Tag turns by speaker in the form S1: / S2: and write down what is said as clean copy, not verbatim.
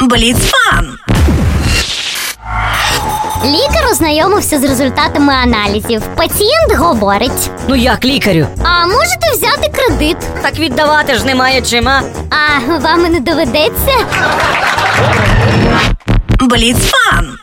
S1: Бліцфан.
S2: Лікар ознайомився з результатами аналізів. Пацієнт говорить:
S3: Ну як, лікарю?
S2: а можете взяти кредит?
S3: Так віддавати ж немає чим, а?
S2: А вам і не доведеться?
S1: Бліцфан.